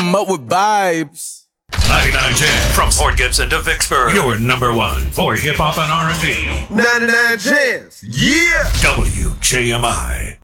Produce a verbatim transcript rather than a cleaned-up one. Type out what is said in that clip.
I'm up with vibes. ninety-nine Jams. From Port Gibson to Vicksburg. Your number one for hip hop and R and B. ninety-nine Jams. Yeah. W J M I.